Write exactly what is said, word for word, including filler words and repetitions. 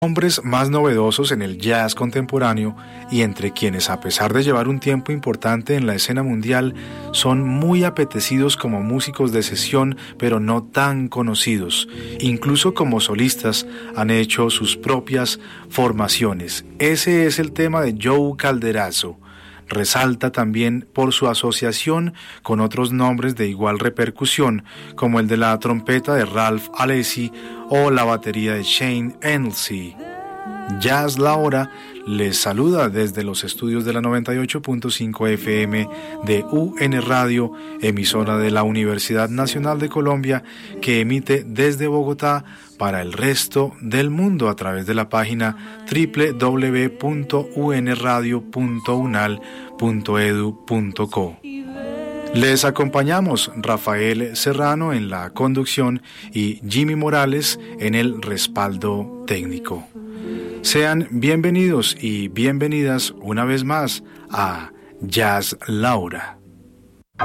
Hombres más novedosos en el jazz contemporáneo y entre quienes, a pesar de llevar un tiempo importante en la escena mundial, son muy apetecidos como músicos de sesión, pero no tan conocidos. Incluso como solistas han hecho sus propias formaciones. Ese es el tema de Joe Calderazzo. Resalta también por su asociación con otros nombres de igual repercusión, como el de la trompeta de Ralph Alessi o la batería de Shane Endley. Jazz La Hora les saluda desde los estudios de la noventa y ocho punto cinco F M de U N Radio, emisora de la Universidad Nacional de Colombia, que emite desde Bogotá para el resto del mundo a través de la página doble u doble u doble u punto u n radio punto unal punto e d u punto co. Les acompañamos Rafael Serrano en la conducción y Jimmy Morales en el respaldo técnico. Sean bienvenidos y bienvenidas una vez más a Jazz La Hora.